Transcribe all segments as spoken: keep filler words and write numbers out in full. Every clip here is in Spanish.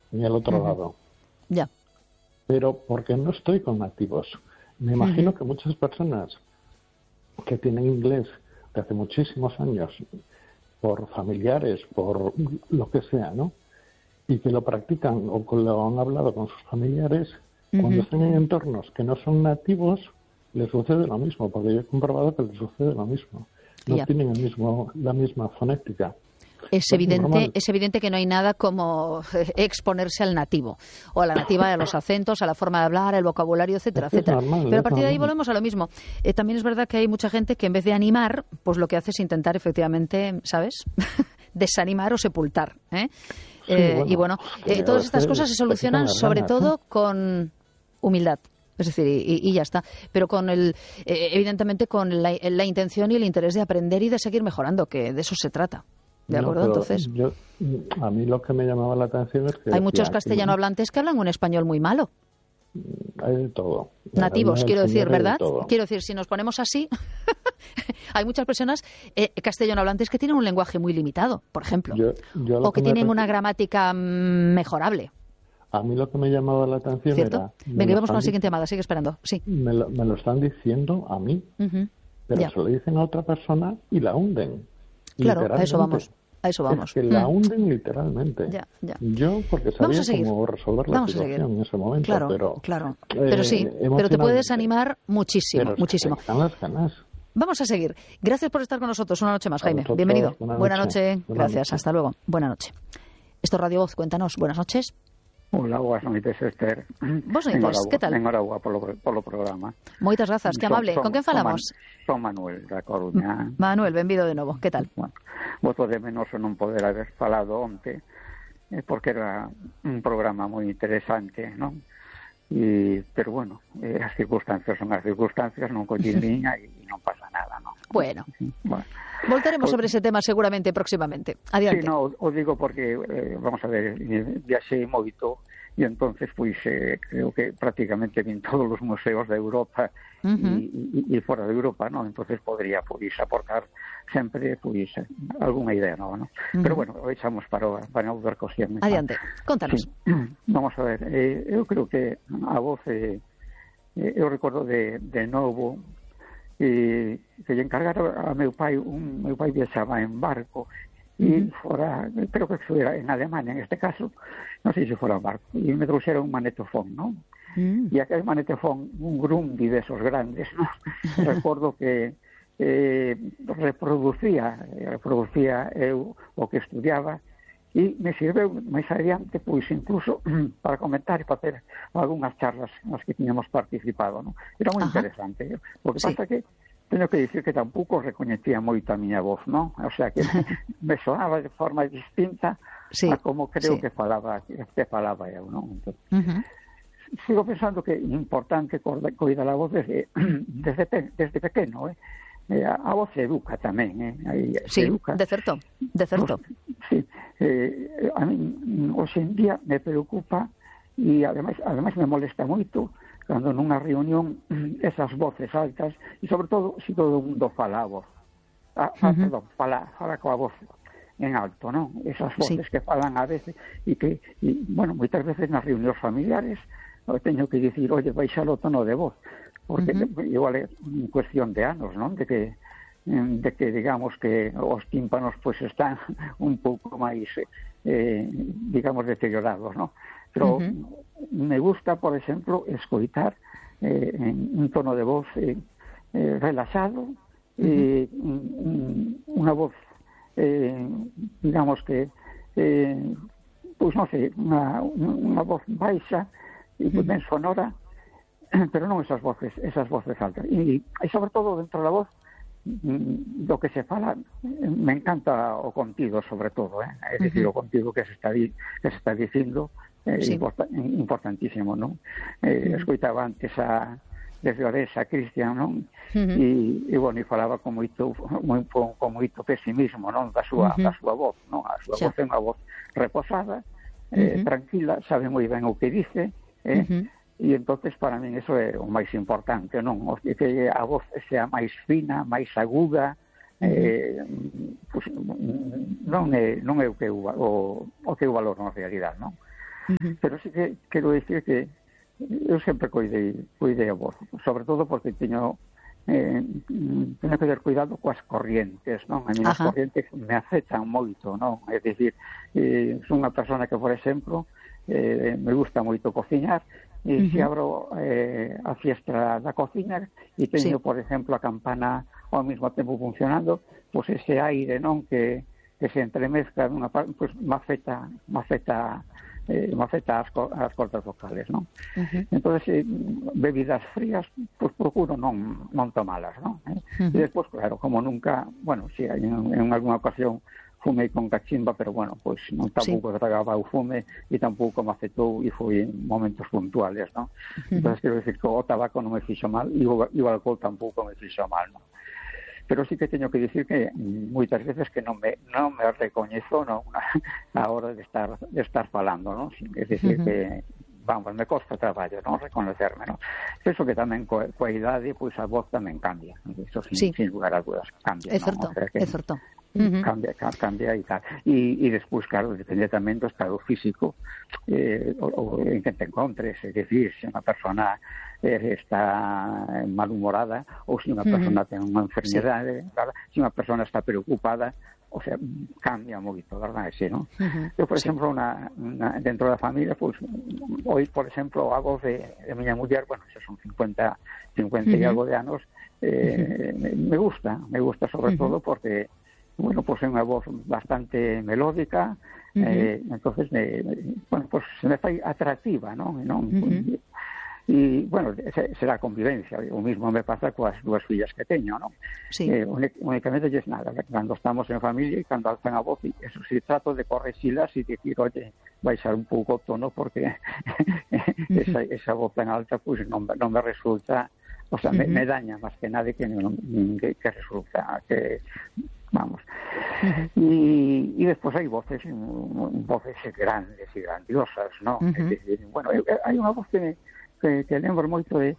ni al otro uh-huh. lado. Ya. Pero porque no estoy con nativos. Me imagino uh-huh. que muchas personas que tienen inglés de hace muchísimos años, por familiares, por lo que sea, ¿no? Y que lo practican o que lo han hablado con sus familiares, uh-huh. cuando están en entornos que no son nativos, les sucede lo mismo, porque yo he comprobado que les sucede lo mismo. No yeah. tienen el mismo, la misma fonética. Es evidente, es evidente que no hay nada como exponerse al nativo, o a la nativa, a los acentos, a la forma de hablar, el vocabulario, etcétera, es etcétera. Normal, Pero a partir normal. de ahí volvemos a lo mismo. Eh, también es verdad que hay mucha gente que en vez de animar, pues lo que hace es intentar efectivamente, ¿sabes?, desanimar o sepultar. ¿eh? Sí, eh, bueno, y bueno, eh, todas estas cosas se solucionan sobre ganas, todo ¿eh? con humildad. Es decir, y, y ya está. Pero con el, eh, evidentemente con la, la intención y el interés de aprender y de seguir mejorando, que de eso se trata. ¿De acuerdo? No, Entonces, yo, a mí lo que me llamaba la atención es que... hay muchos castellano hablantes que hablan un español muy malo. Hay de todo. Nativos, quiero decir, ¿verdad? Quiero decir, si nos ponemos así, hay muchas personas eh, castellano hablantes que tienen un lenguaje muy limitado, por ejemplo. Yo, yo o que, que tienen refiero... una gramática mejorable. A mí lo que me llamaba la atención ¿Cierto? era... Venga, vamos con la siguiente llamada, sigue esperando. Sí. Me lo, me lo están diciendo a mí, uh-huh. pero ya. se lo dicen a otra persona y la hunden. Claro, a eso vamos. A eso vamos. Es que la hunden mm. literalmente. Ya, ya. Yo, porque sabía cómo resolver la vamos situación en ese momento. Claro, pero, claro. Pero sí, eh, pero te puedes animar muchísimo, pero muchísimo. Están las ganas. Vamos a seguir. Gracias por estar con nosotros una noche más, Jaime. Bienvenido. Buena noche. Buena noche. Buena Gracias. noche. Hasta luego. Buena noche. Esto es Radio Voz. Cuéntanos. Buenas noches. Hola, buenas noches, Esther. Vos noites, que tal? Enhorabuena polo, polo programa. Moitas grazas, que amable. Son, Con quen falamos? Son Manuel, da Coruña. Manuel, benvido de novo, que tal? Bueno, voto de menos non poder haber falado onte, eh, porque era un programa moi interesante, non? E, pero bueno, eh, as circunstancias son as circunstancias, non collín liña e non pasa nada, non? Bueno, bueno. Voltaremos sobre ese tema seguramente próximamente. Adiante. Sí, no, o digo porque, eh, vamos a ver, viaxei moito e entonces, pois, eh, creo que prácticamente vin todos os museos de Europa uh-huh. e fora de Europa, non? Entonces podría, pois, aportar sempre, pois, algunha idea nova, non? Uh-huh. Pero bueno, o echamos para, para outra cosión. Adiante, contanos. Sí. Vamos a ver, eh, eu creo que a voz, eh, eu recordo de, de novo, e que lle encargara a meu pai, un meu pai viaxaba en barco e uh-huh. fora, creo que era en Alemania en este caso, non sei se fora en barco, e me trouxera un manetofón, non? Uh-huh. E aquel manetofón, un Grundy desos grandes, non? Recordo que eh, reproducía reproducía eu o que estudiaba e me sirveu máis adiante, pois incluso para comentar e para hacer algunhas charlas nas que tiñamos participado, non? Era moi interesante, o que sí. pasa que teño que dicir que tampouco recoñecía moito a miña voz, non? O sea que me sonaba de forma distinta sí. a como creo sí. que falaba que falaba eu, non? Entón, uh-huh. sigo pensando que é importante coidar a voz desde, desde, desde pequeno, eh? A voz educa tamén, eh? Aí, sí, educa. de certo, de certo. Sí, eh, a mí hoxe en día me preocupa e ademais, ademais me molesta moito cando nunha reunión esas voces altas e sobre todo se todo o mundo fala a voz. Ah, uh-huh. Perdón, fala, fala coa voz en alto, non? Esas voces sí. que falan a veces e que, e, bueno, moitas veces nas reunións familiares teño que dicir, oye, baixalo o tono de voz. Porque uh-huh. igual é unha cuestión de anos, non? De que, de que digamos que os tímpanos pues están un pouco máis, eh, digamos, deteriorados, non? Pero uh-huh. me gusta, por exemplo, escoitar eh, en un tono de voz eh, eh, relaxado, uh-huh. eh, unha voz, eh, digamos que, eh, pois non sei, unha, unha voz baixa e uh-huh. ben sonora, pero non esas voces, esas voces altas. E, e sobre todo dentro da voz do que se fala, me encanta o contido sobre todo, eh? É dicir, uh-huh. o contido que se está di, que se está dicindo é eh, sí. import, importantísimo, non? Eh, uh-huh. Escoitaba antes a desde Oresa, Cristian, non? Uh-huh. E, e bueno, e falaba con moito moi, con moito pesimismo, non? Da súa, uh-huh. da súa voz, non? A súa sí. voz é unha voz reposada, eh, uh-huh. tranquila, sabe moi ben o que dice, eh? Uh-huh. E entonces para min eso é o máis importante, non? O que a voz sea máis fina, máis aguda, uh-huh. eh, pues, non é non é o que eu, o, o que eu valoro na realidade, non? Uh-huh. Pero sí que quero dicir que eu sempre cuidei, cuidei a voz, sobre todo porque teño eh, teño que ter cuidado coas corrientes, non? A mí as corrientes me afectan moito, non? É dicir, eh, son unha persona que, por exemplo, eh, me gusta moito cociñar, e uh-huh. se abro eh, a fiestra da cociña e teño, sí. por exemplo, a campana ao mesmo tempo funcionando, pois ese aire, non, que, que se entremezcla nunha parte, pois me afecta, me afecta, eh, me afecta as, as cordas vocales, non? Uh-huh. Entonces, eh, bebidas frías, pois procuro non, non tomalas, non? Eh? Uh-huh. E despois, claro, como nunca, bueno, si hai en, en alguna ocasión fumei con cachimba, pero bueno, pois non tampouco sí. tragaba o fume e tampouco me afectou e foi en momentos puntuales, non? Uh-huh. Entón, quero dicir que o tabaco non me fixo mal e o, e o alcohol tampouco me fixo mal, non? Pero sí que teño que dicir que moitas veces que non me non me recoñezo, non, a hora de estar de estar falando, non? É dicir uh-huh. que vamos, me costa traballo, non, reconocerme, non? Penso que tamén co, coa idade, pois a voz tamén cambia, iso sin, sí. sin lugar a dudas cambia, é certo, non? O sea que, é certo. Uh-huh. Cambia, cambia e tal. E, e despois, claro, depende tamén do estado físico eh, o, o en que te encontres. É dicir, se unha persona eh, está malhumorada ou se unha persona uh-huh. ten unha enfermedade, sí. se unha persona está preocupada, o sea, cambia moito, verdad? Sí, ¿no? Uh-huh. Eu, por sí. exemplo, una, una, dentro da familia, pues, hoy, por exemplo, a voz de, de miña muller, bueno, xa son cincuenta, cincuenta uh-huh. e algo de anos, eh, uh-huh. me, me gusta, me gusta sobre uh-huh. todo porque bueno, pues é unha voz bastante melódica, uh-huh. eh, entonces, me, bueno, pues se me fai atractiva, non? non uh-huh. E, bueno, será convivencia, o mismo me pasa coas dúas fillas que teño, non? Sí. Eh, únicamente es nada, cando estamos en familia e cando alzan a voz, eso sí, trato de correxilas e dicir, oye, baixar un pouco o tono, porque uh-huh. esa, esa voz tan alta, pues non, non me resulta, o sea, uh-huh. me, me daña máis que nada que, non, que, que resulta, que vamos. Uh-huh. Y, y después hay voces, voces grandes y grandiosas, ¿no? Uh-huh. Es decir, bueno, hay una voz que, me, que, que lembro moito de,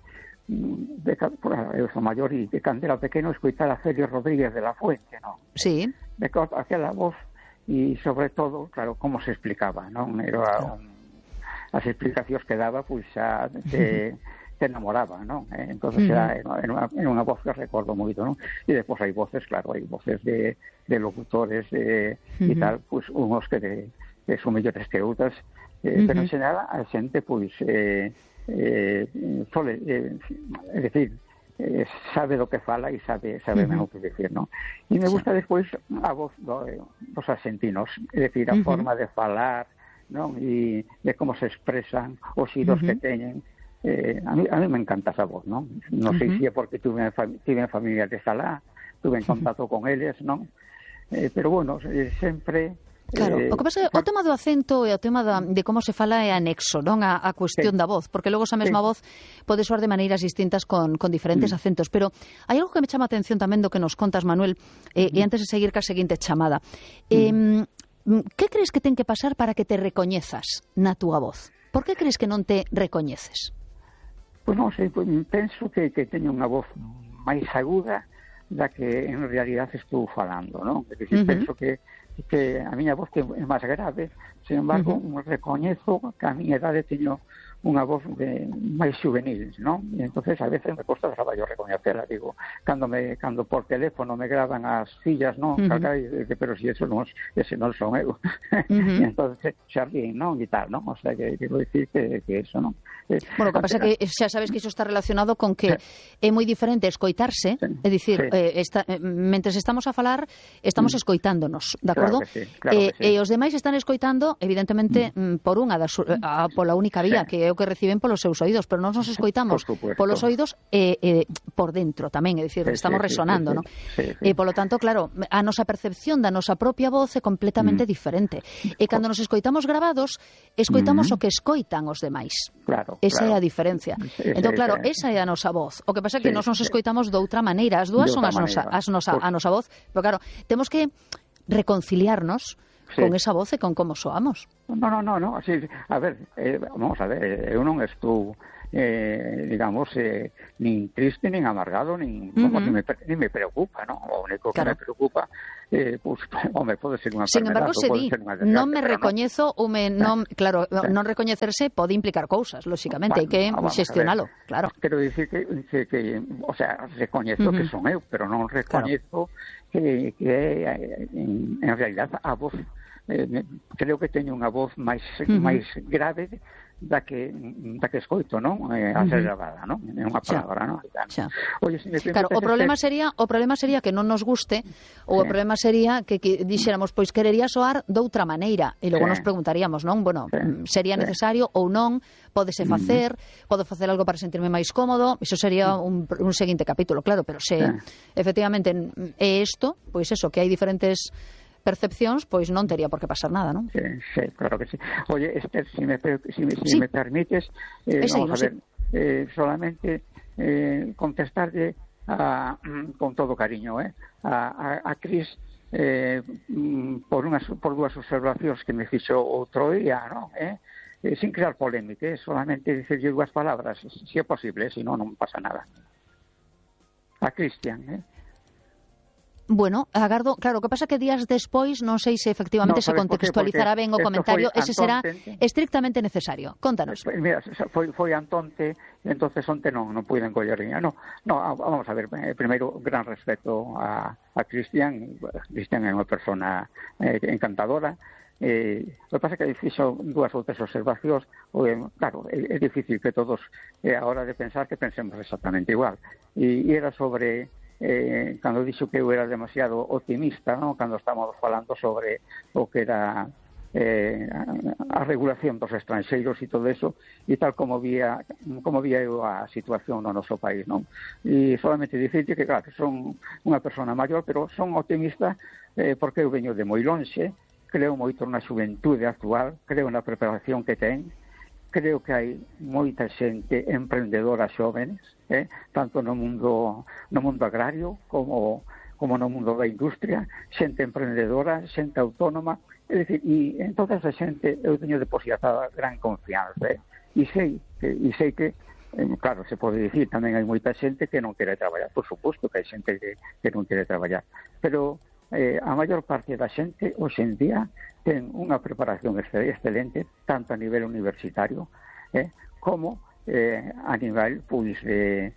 de, de por eu sou maior e de cando era pequeno escoitar a Félix Rodríguez de la Fuente, ¿no? Sí. De aquela voz y sobre todo, claro, como se explicaba, ¿no? Era un, as explicacións que daba, pois pues, xa de te enamoraba, ¿no? Eh, entonces uh-huh. era, era, una, era una voz que recuerdo moito, ¿no? Y después hay voces, claro, hay voces de, de locutores de, uh-huh. y tal, pues unos que, de, que son mellores que outras, eh, uh-huh. pero en xeral a xente, pois, eh, eh, sole, eh, é dicir, eh, sabe do que fala e sabe sabe uh-huh. o que decir, ¿no? E me gusta sí. despois a voz do, dos argentinos, é dicir, a uh-huh. forma de falar, ¿no? E de como se expresan, os xiros uh-huh. que teñen. Eh, a, mí, a mí me encanta esa voz, ¿no? No uh-huh. sei se é porque tuve, tuve familia de Salá, tuve en contacto uh-huh. con eles, ¿no? Eh, pero bueno, eh, sempre... Claro, eh, o que pasa é o tema do acento e o tema da, de como se fala é anexo, non? A, a cuestión sí. da voz, porque logo esa mesma sí. voz pode soar de maneiras distintas con, con diferentes mm. acentos, pero hai algo que me chama a atención tamén do que nos contas, Manuel, eh, mm. e antes de seguir ca seguinte chamada. Mm. Eh, que crees que ten que pasar para que te recoñezas na túa voz? Por que crees que non te recoñeces? Pois non sei, pues, penso que, que teño unha voz máis aguda da que en realidade estou falando, non? É dicir, uh-huh. penso que, que a miña voz é máis grave, sin embargo, uh-huh. recoñezo que a miña idade teño unha voz de máis juvenil, non? E entonces a veces me costa traballo recoñecela, digo, cando me cando por teléfono me graban as fillas, non? Uh-huh. Carai, pero si eso non, ese non son eu. Uh-huh. E entonces xa ríen, non? E tal, non? O sea, que quero dicir que, que eso, non? Bueno, o que pasa é que xa sabes que iso está relacionado con que sí. é moi diferente escoitarse, sí. é dicir, sí. eh, esta, eh, mentres estamos a falar, estamos mm. escoitándonos, de acordo? Claro que sí, claro eh, que sí. E os demais están escoitando, evidentemente, mm. por unha das, a, pola única vía, sí. que é o que reciben polos seus oídos, pero nós nos escoitamos polos oídos e eh, eh, por dentro tamén, é dicir, sí, estamos sí, resonando, sí, ¿no? Sí, sí. E polo tanto, claro, a nosa percepción da nosa propia voz é completamente mm. diferente. E cando nos escoitamos grabados, escoitamos mm. o que escoitan os demais. Claro. Esa claro. é a diferencia. Sí, entón, claro, sí, esa é a nosa voz. O que pasa é que sí, nós nos escoitamos sí. doutra maneira. As dúas son as nosa, as nosa, a nosa voz. Pero claro, temos que reconciliarnos sí. con esa voz e con como soamos. No, no, no, no. Así, a ver, eh, vamos a ver, eu non estou, eh, digamos, eh, nin triste, nin amargado, nin, uh-huh. como, ni, me, ni me preocupa, ¿no? O único que claro. me preocupa eh, pues, home, pode ser unha Sin embargo, se di, non me recoñezo, no. ou me, non, claro, non recoñecerse pode implicar cousas, lóxicamente, hai que xestionalo, claro. Quero dicir que, que, que, o sea, recoñezo uh -huh. que son eu, pero non recoñezo claro. que, que é, en, en realidad, a voz, eh, creo que teño unha voz máis, uh -huh. máis grave da que da que escoito, non? Eh, a ser gravada, non? É unha palabra, non? Oye, si me claro, o problema este... sería, o problema sería que non nos guste, ou sí. o problema sería que, que dixéramos, pois querería soar doutra maneira, e logo sí. nos preguntaríamos, non? Bueno, sí. sería necesario sí. ou non, pódese facer, mm. podo facer algo para sentirme máis cómodo, iso sería un, un seguinte capítulo, claro, pero se sí. efectivamente é isto, pois eso, que hai diferentes percepcións, pois non tería por que pasar nada, non? Sí, sí, claro que sí. Oye, Esther, si me, si me, si sí. me permites, eh, vamos a ver, sí. eh, solamente eh, contestarle a, con todo cariño, eh, a, a, a Cris eh, por, unas, por dúas observacións que me fixo outro día, non? Eh? Eh, sin crear polémica, eh? Solamente dicirlle dúas palabras, si é posible, eh? Si non, non pasa nada. A Cristian, eh? Bueno, agardo, claro, o que pasa que días despois non sei se efectivamente no, se contextualizará ben o comentario, ese será estrictamente necesario. Contanos. Mira, foi, foi Antonte, e entonces onte non, non puiden coller liña. No, no, vamos a ver, eh, primeiro, gran respeto a, a Cristian. Cristian é unha persona eh, encantadora. Eh, o que pasa é que fixo dúas ou tres observacións, o, eh, claro, é, é difícil que todos, eh, a hora de pensar, que pensemos exactamente igual. E, e era sobre... Eh, cando dixo que eu era demasiado optimista, ¿no? Cando estamos falando sobre o que era eh, a regulación dos estranxeiros e todo eso, e tal como vía como vía eu a situación no noso país, non? E solamente dicirte que, claro, que son unha persona maior, pero son optimista eh, porque eu veño de moi lonxe, creo moito na xuventude actual, creo na preparación que ten, creo que hai moita xente emprendedora xóvenes, eh, tanto no mundo no mundo agrario como como no mundo da industria, xente emprendedora, xente autónoma, é dicir, e en toda esa xente eu teño depositada gran confianza, eh, e sei que e sei que eh, claro, se pode dicir, tamén hai moita xente que non quere traballar, por suposto que hai xente que, que non quere traballar, pero eh, a maior parte da xente hoxe en día ten unha preparación excelente, tanto a nivel universitario eh, como eh, a nivel pois, de,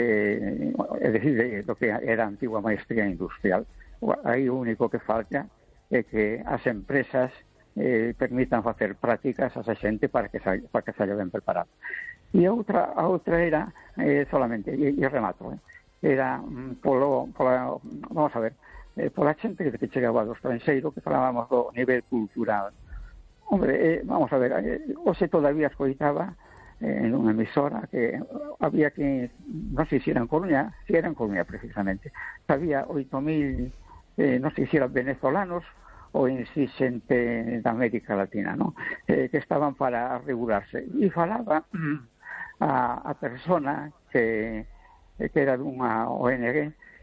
eh, é dicir, de, do que era a antigua maestría industrial. Aí o único que falta é que as empresas eh, permitan facer prácticas a esa xente para que sa, para que saia ben preparado. E a outra, a outra era eh, solamente, e, e remato, eh, era polo, polo, vamos a ver, Eh, pola xente que chegaba do estranxeiro, que falábamos do nivel cultural. Hombre, eh, vamos a ver, eh, hoxe todavía escoitaba eh, en unha emisora que había que, non sei se era en Coruña, se era en Coruña precisamente, había oito mil, eh, non sei se eran venezolanos ou en si xente da América Latina, ¿no? eh, que estaban para regularse. E falaba a, a persona que, que era dunha O N G,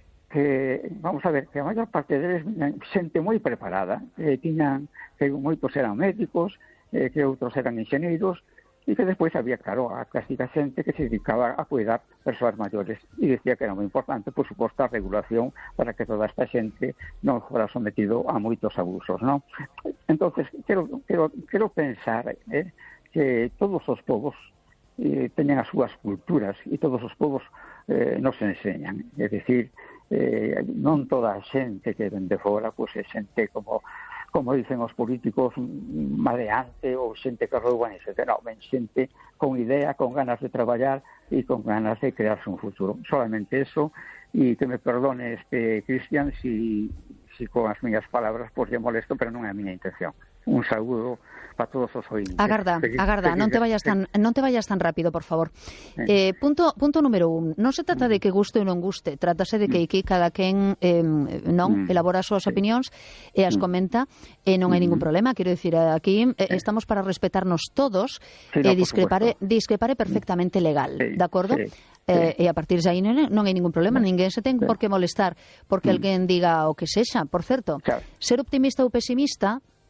que, vamos a ver, que a maior parte deles xente moi preparada, eh, tiñan, que moitos eran médicos, eh, que outros eran enxeneiros, e que despois había, claro, a clásica xente que se dedicaba a cuidar persoas maiores, e decía que era moi importante, por suposto, a regulación para que toda esta xente non fora sometido a moitos abusos, non? Entonces, quero, quero, quero pensar eh, que todos os povos eh, teñen as súas culturas, e todos os povos eh, nos enseñan, é dicir, Eh, non toda a xente que ven de fora, pois é xente como como dicen os políticos maleante ou xente que rouban, etcétera. Non, ben xente con idea, con ganas de traballar e con ganas de crearse un futuro. Solamente eso, e que me perdone este Cristian si, si con as miñas palabras pois lle molesto, pero non é a miña intención. Un saúdo para todos os ointes. Agarda, seguir, agarda, seguir, non te vayas tan non te vayas tan rápido, por favor. Eh, punto punto número un. Non se trata de que guste ou non guste, trátase de que aquí cada quen eh, non elabora as súas opinións e as comenta, e non hai ningún problema, quero dicir, aquí eh, estamos para respetarnos todos, e eh, discrepare discrepare perfectamente legal, de acordo? Eh, e a partir de aí non, non hai ningún problema, ninguén se ten por que molestar porque alguén diga o que sexa. Por certo, ser optimista ou pesimista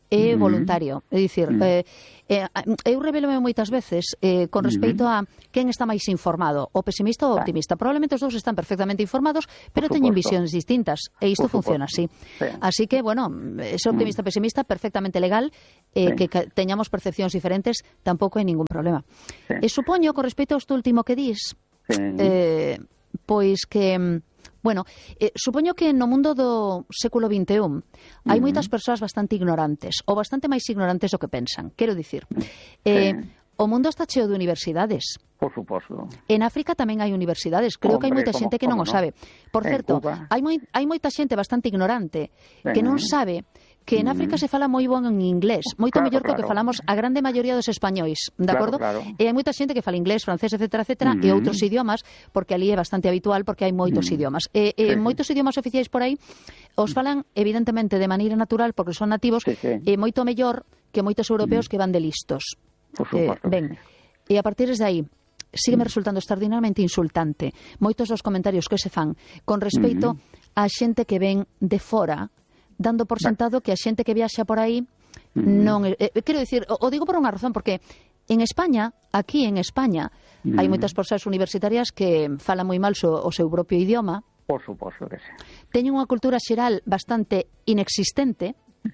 é voluntario. É dicir, Mm. eh, eh, eu revelome moitas veces eh, con respecto a quen está máis informado, o pesimista ou o optimista. Probablemente os dous están perfectamente informados, pero teñen visións distintas, e isto funciona así. Sí. Así que, bueno, ese optimista pesimista perfectamente legal, eh, Sí. que teñamos percepcións diferentes, tampouco hai ningún problema. Sí. E supoño, con respecto a isto último que dis, Sí. eh, pois que, bueno, eh, supoño que no mundo do século vinte e un hai Mm. moitas persoas bastante ignorantes, ou bastante máis ignorantes do que pensan. Quero dicir, eh, Sí. o mundo está cheo de universidades. Por suposto. En África tamén hai universidades. Creo que hai Hombre, moita como- xente que non o como sabe. Por En certo, Cuba. hai, moi, hai moita xente bastante ignorante que Sí. non sabe que en África Mm. se fala moi bon en inglés, moito Claro, mellor que o que claro. falamos a grande maioría dos españois, de Claro, acordo? claro. E hai moita xente que fala inglés, francés, etcétera, etcétera, e Mm. outros idiomas, porque ali é bastante habitual porque hai moitos Mm. idiomas. E, e Sí, sí. moitos idiomas oficiais por aí os falan evidentemente de maneira natural porque son nativos Sí, sí. e moito mellor que moitos europeos que van de listos. Por Eh, suposto. ben, e a partir de aí sígueme resultando extraordinariamente insultante moitos dos comentarios que se fan con respecto Mm. á xente que ven de fora, dando por sentado que a xente que viaxa por aí Mm. non... Eh, eh, quero dicir, o, o digo por unha razón, porque en España, aquí en España, hai Mm. moitas persoas universitarias que falan moi mal so, o seu propio idioma, Por suposto que sí. teñen unha cultura xeral bastante inexistente,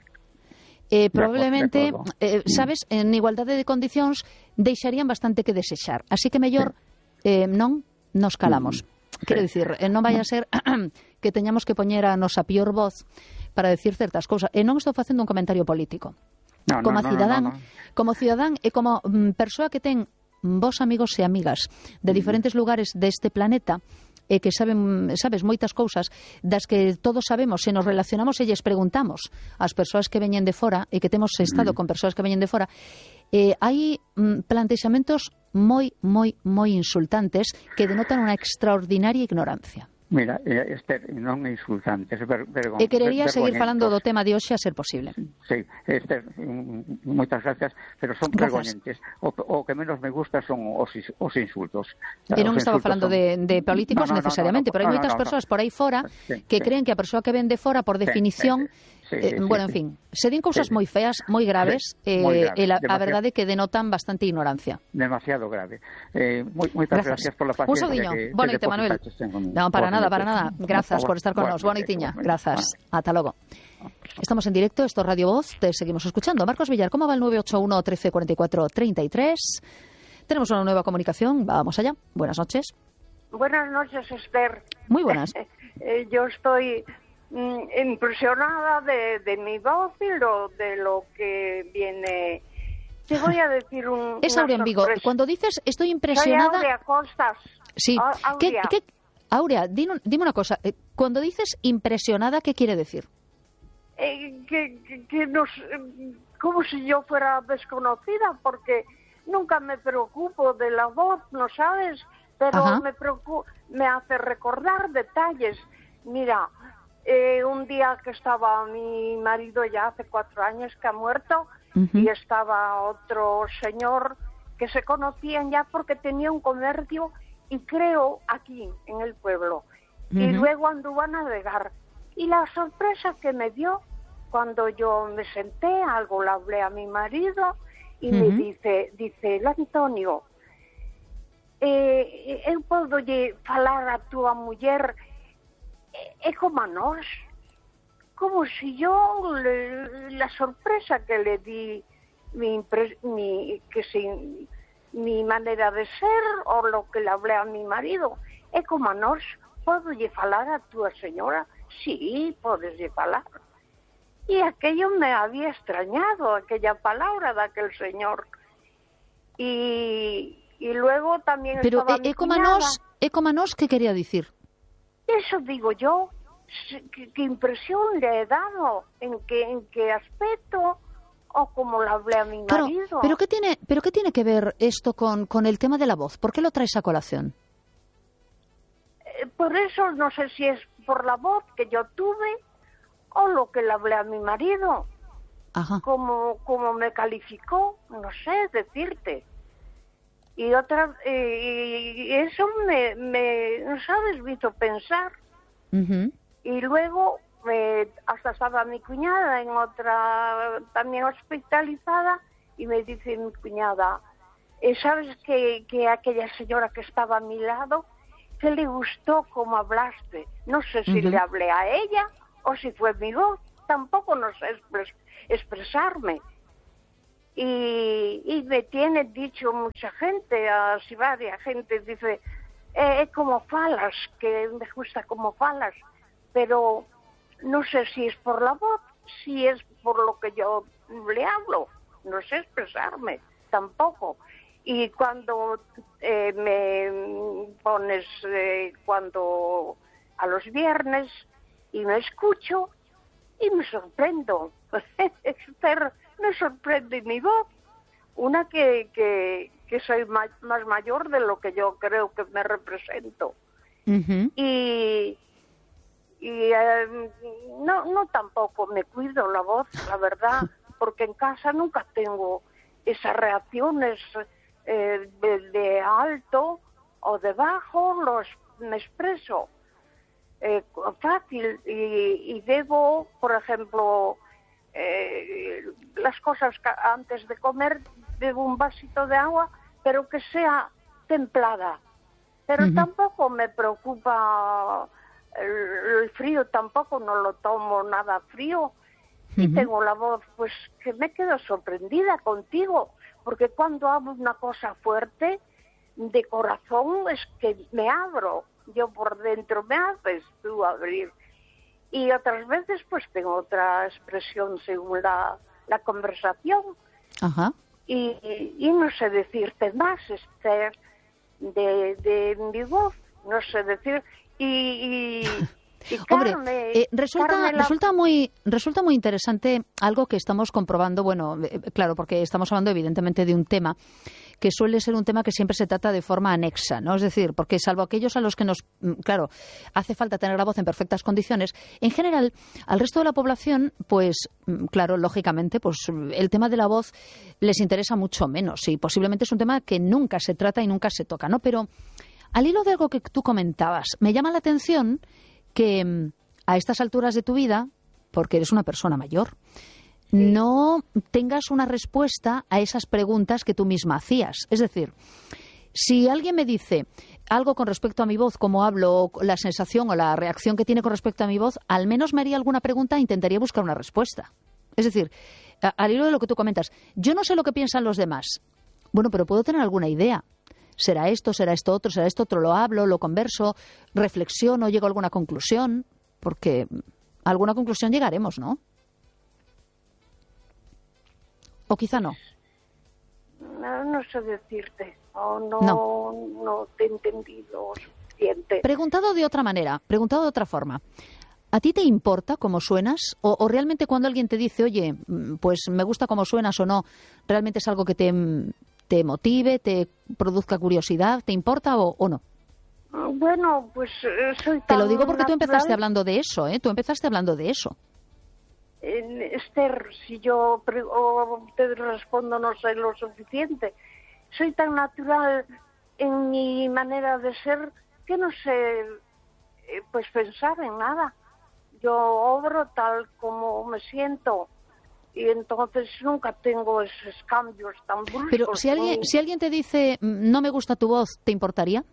eh, probablemente, de acordo. eh, sabes, en igualdade de condicións deixarían bastante que desexar. Así que mellor eh, non nos calamos. Mm, Quero sí. dicir, eh, non vai a ser que teñamos que poñer a nosa pior voz para decir certas cousas. E non estou facendo un comentario político. No, Como no, no, cidadán, no, no. como cidadán e como mm, persoa que ten vos amigos e amigas de diferentes lugares deste planeta e que saben, sabes, moitas cousas das que todos sabemos, se nos relacionamos e lles preguntamos ás persoas que veñen de fora e que temos estado con persoas que veñen de fora, eh, hai mm, plantexamentos moi, moi, moi insultantes que denotan unha extraordinaria ignorancia. Mira, eh, Esther, non é insultante, é ver, vergon, E querería ver- seguir falando do vergoñentos. tema de hoxe a ser posible. Sí, Esther, mm, moitas gracias, pero son Gracias. vergoñentes. O, o que menos me gusta son os, is- os insultos. E non Os estaba insultos falando son- de, de políticos No, no, no, necesariamente, no, no, pero hai no, moitas no, no. persoas por aí fora Sí, que sí. creen que a persoa que ven de fora, por Sí, definición, sí, sí, eh, sí, bueno, en sí. fin, se din cousas Sí, sí. moi feas, moi graves, Sí, moi eh, graves, e la, a demasiado. verdade é que denotan bastante ignorancia. Demasiado grave. Eh, moi, moitas Grazas. gracias por la Un paciencia saudiño. que, Boa que noite, Manuel. depositaches en- Non, para por nada, mí. para nada. Grazas por estar con nos. Boa noitiña. Grazas. Ata logo. Estamos en directo, esto es Radio Voz, te seguimos escuchando. Marcos Villar, ¿cómo va el nueve ocho uno, trece, cuarenta y cuatro, treinta y tres? Tenemos una nueva comunicación, vamos allá. Buenas noches. Buenas noches, Esther. Muy buenas. Eh, yo estoy mm, impresionada de, de mi voz y lo, de lo que viene. Te voy a decir un. Es una Aurea en Vigo. sorpresa. Cuando dices estoy Soy impresionada... Aurea Costas. Sí. A- ¿Qué, Aurea. qué- Aurea, dime, dime una cosa. Eh, Cuando dices impresionada, ¿qué quiere decir? Eh, que, que, que nos, eh, como si yo fuera desconocida, porque nunca me preocupo de la voz, ¿no sabes? Pero Ajá. me preocu- me hace recordar detalles. Mira, eh, un día que estaba mi marido, ya hace cuatro años que ha muerto, Ujú. y estaba otro señor que se conocían ya porque tenía un comercio, y creo aquí, en el pueblo. Y Ujú. luego anduvo a navegar. Y la sorpresa que me dio cuando yo me senté, algo le hablé a mi marido y me Ujú. dice, dice, el Antonio, eh, eu podo lle falar a túa muller é como a nós, como si yo le, la sorpresa que le di mi, impre, mi que si, mi manera de ser o lo que le hablé a mi marido é como a nós. Podo lle falar a túa señora? Sí, podes lle falar. Y aquello me había extrañado, aquella palabra de aquel señor. Y, y luego también Pero estaba é, mi é como a cuñada. nós, é como a nós que quería dicir. Eso digo yo. ¿Qué, qué impresión le he dado? ¿En qué, en qué aspecto? ¿O como le hablé a mi Claro, marido? pero ¿qué tiene, pero qué tiene que ver esto con, con el tema de la voz? ¿Por qué lo traes a colación? Eh, Por eso no sé si es por la voz que yo tuve o lo que le hablé a mi marido. Ajá. Como, como me calificó, no sé decirte. Y otra, eh, y eso me, me, ¿no sabes? Me hizo pensar. Ujú. Y luego me, hasta estaba mi cuñada en otra, también hospitalizada, y me dice mi cuñada, eh, ¿sabes que, que aquella señora que estaba a mi lado, que le gustó cómo hablaste? No sé si uh-huh. le hablé a ella o si fue mi voz, tampoco no sé expres- expresarme. Y, y me tiene dicho mucha gente, así varias gente, dice, es eh, como falas, que me gusta como falas, pero no sé si es por la voz, si es por lo que yo le hablo, no sé expresarme tampoco. Y cuando eh, me pones, eh, cuando a los viernes, y me escucho, y me sorprendo, Esther, me sorprende mi voz, una que, que, que soy ma- más mayor de lo que yo creo que me represento. Uh-huh. Y, y eh, no, no tampoco me cuido la voz, la verdad, porque en casa nunca tengo esas reacciones eh, de, de alto o de bajo, los me expreso eh, fácil y, y debo, por ejemplo, eh, las cosas que antes de comer bebo un vasito de agua, pero que sea templada. Pero uh-huh. tampoco me preocupa el, el frío, tampoco no lo tomo nada frío. Uh-huh. Y tengo la voz, pues, que me quedo sorprendida contigo, porque cuando hablo una cosa fuerte, de corazón, es que me abro. Yo por dentro me haces tú abrir. Y otras veces, pues, tengo otra expresión según la, la conversación. Ajá. Y, y, y no sé decirte más, Esther, de, de mi voz, no sé decir. Y, y, y Hombre, Carmen, eh, resulta, Carmen la... resulta, muy, resulta muy interesante algo que estamos comprobando, bueno, eh, claro, porque estamos hablando evidentemente de un tema que suele ser un tema que siempre se trata de forma anexa, ¿no? Es decir, porque salvo aquellos a los que nos, claro, hace falta tener la voz en perfectas condiciones, en general, al resto de la población, pues, claro, lógicamente, pues el tema de la voz les interesa mucho menos y posiblemente es un tema que nunca se trata y nunca se toca, ¿no? Pero al hilo de algo que tú comentabas, me llama la atención que a estas alturas de tu vida, porque eres una persona mayor, no tengas una respuesta a esas preguntas que tú misma hacías. Es decir, si alguien me dice algo con respecto a mi voz, cómo hablo, la sensación o la reacción que tiene con respecto a mi voz, al menos me haría alguna pregunta e intentaría buscar una respuesta. Es decir, a, al hilo de lo que tú comentas, yo no sé lo que piensan los demás. Bueno, pero puedo tener alguna idea. ¿Será esto, será esto otro, será esto otro? Lo hablo, lo converso, reflexiono, llego a alguna conclusión, porque a alguna conclusión llegaremos, ¿no? ¿O quizá no? No, no sé decirte. Oh, no, no. no te he entendido suficiente. Preguntado de otra manera, preguntado de otra forma. ¿A ti te importa cómo suenas? ¿O, o realmente cuando alguien te dice, oye, pues me gusta cómo suenas o no, realmente es algo que te, te motive, te produzca curiosidad? ¿Te importa o, o no? Bueno, pues eh, soy tan Te lo digo porque natural. tú empezaste hablando de eso, ¿eh? Tú empezaste hablando de eso. Eh, Esther, si yo pre- o te respondo no sé lo suficiente. Soy tan natural en mi manera de ser que no sé eh, pues pensar en nada. Yo obro tal como me siento y entonces nunca tengo esos cambios tan bruscos. Pero si alguien, si alguien te dice no me gusta tu voz, ¿te importaría?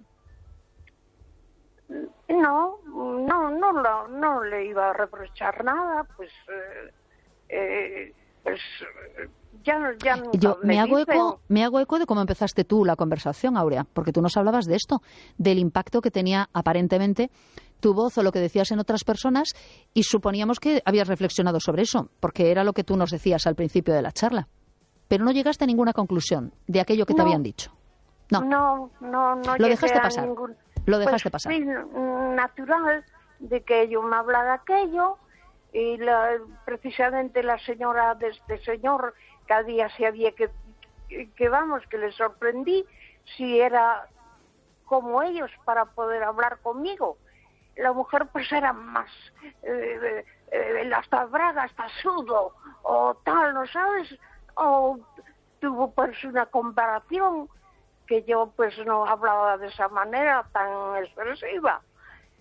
No, no, no, no, no le iba a reprochar nada, pues, eh, eh, pues ya, ya nunca Yo me, me hago dicen... eco, me hago eco de cómo empezaste tú la conversación, Aurea, porque tú nos hablabas de esto, del impacto que tenía aparentemente tu voz o lo que decías en otras personas, y suponíamos que habías reflexionado sobre eso, porque era lo que tú nos decías al principio de la charla. Pero no llegaste a ninguna conclusión de aquello que no, te habían dicho. No, no, no, no lo dejaste a pasar. Ningún... Lo dejaste pues, pasar. Sí, natural de que yo me hablara aquello y la, precisamente la señora de este señor cada día se había que, que, que vamos, que le sorprendí si era como ellos para poder hablar conmigo. La mujer pues era más, eh, eh, hasta braga, hasta sudo, o tal, ¿no sabes? O tuvo pues una comparación que yo pues no hablaba de esa manera tan expresiva.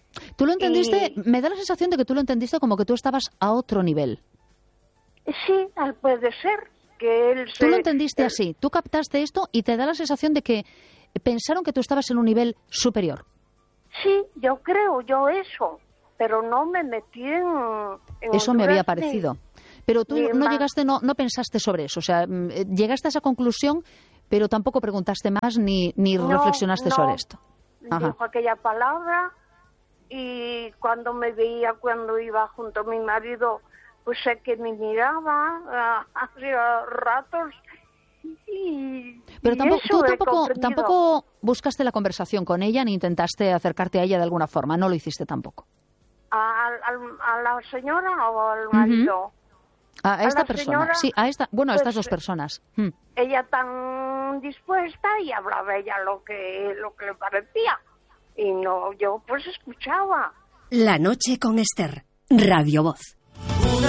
¿Tú lo entendiste? Y... Me da la sensación de que tú lo entendiste como que tú estabas a otro nivel. Sí, puede ser que él se... Tú lo entendiste él... así, tú captaste esto y te da la sensación de que pensaron que tú estabas en un nivel superior. Sí, yo creo, yo eso, pero no me metí en... en eso me había Honduras, parecido. Ni, pero tú no más... llegaste, no, no pensaste sobre eso, o sea, llegaste a esa conclusión, pero tampoco preguntaste más ni, ni no, reflexionaste no, sobre esto. Ajá. Dijo aquella palabra y cuando me veía, cuando iba junto a mi marido, pues sé que me miraba hacía ratos y... Pero tampoco, y tú tampoco, tampoco buscaste la conversación con ella ni intentaste acercarte a ella de alguna forma, no lo hiciste tampoco. ¿A, a, a la señora o al marido? Uh-huh. A esta a persona, señora, sí, a esta, bueno, a pues, estas dos personas. Hmm. Ella tan dispuesta y hablaba ella lo que lo que le parecía y no, yo pues escuchaba. La noche con Esther, Radio Voz.